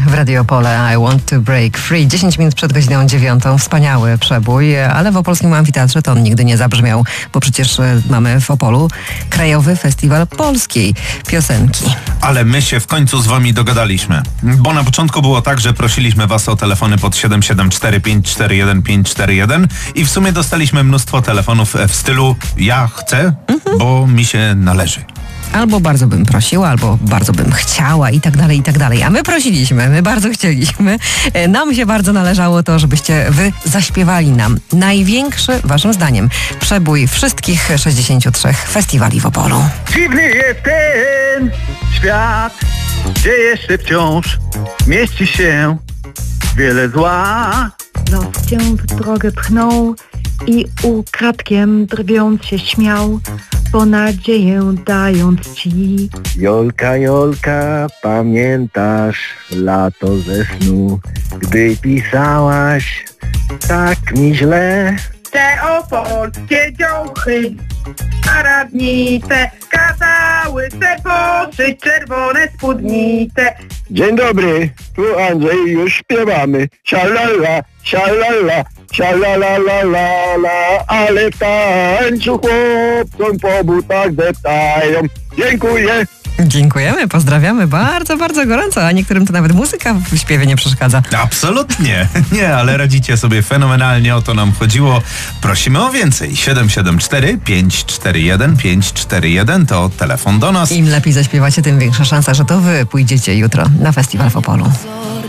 w Radio Opole I Want to Break Free. 10 minut przed godziną 9. Wspaniały przebój, ale w Opolskim Amfiteatrze to on nigdy nie zabrzmiał, bo przecież mamy w Opolu Krajowy Festiwal Polskiej Piosenki. Ale my się w końcu z wami dogadaliśmy. Bo na początku było tak, że prosiliśmy was o telefony pod 774 541 541 i w sumie dostaliśmy mnóstwo telefonów w stylu ja chcę, bo mi się należy. Albo bardzo bym prosiła, albo bardzo bym chciała i tak dalej, i tak dalej. A my prosiliśmy, my bardzo chcieliśmy. Nam się bardzo należało to, żebyście wy zaśpiewali nam największy, waszym zdaniem, przebój wszystkich 63 festiwali w Opolu. Dziwny jest ten świat, gdzie jeszcze wciąż mieści się wiele zła. Los cię w drogę pchnął i ukradkiem drwiąc się śmiał, po nadzieję dając ci. Jolka, Jolka, pamiętasz lato ze snu, gdy pisałaś tak mi źle. Te opolskie dziołchy paradnice kazały se poszyć czerwone spódnice. Dzień dobry, tu Andrzej, już śpiewamy. Sialala, sialala, sialalalala, ale w tańcu chłopcom po butach deptają. Dziękuję. Dziękujemy, pozdrawiamy bardzo, bardzo gorąco, a niektórym to nawet muzyka w śpiewie nie przeszkadza. Absolutnie. Nie, ale radzicie sobie fenomenalnie, o to nam chodziło. Prosimy o więcej. 774 541 541 to telefon do nas. Im lepiej zaśpiewacie, tym większa szansa, że to wy pójdziecie jutro na festiwal w Opolu.